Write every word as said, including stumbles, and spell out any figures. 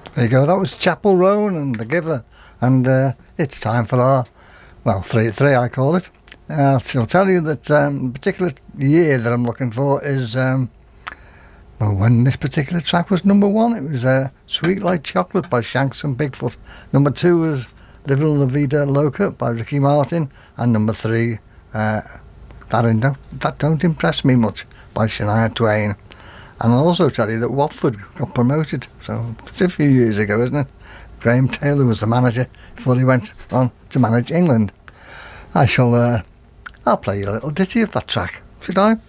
There you go, that was Chapel Roan and The Giver, and uh, it's time for our, well, three at three I call it. Uh, I shall tell you that um, the particular year that I'm looking for is, um, well, when this particular track was number one, it was uh, Sweet Like Chocolate by Shanks and Bigfoot. Number two was Living La Vida Loca by Ricky Martin, and number three, uh, that, don't, that Don't Impress Me Much by Shania Twain. And I'll also tell you that Watford got promoted, so it's a few years ago, isn't it? Graham Taylor was the manager before he went on to manage England. I shall, uh, I'll play you a little ditty of that track, should I?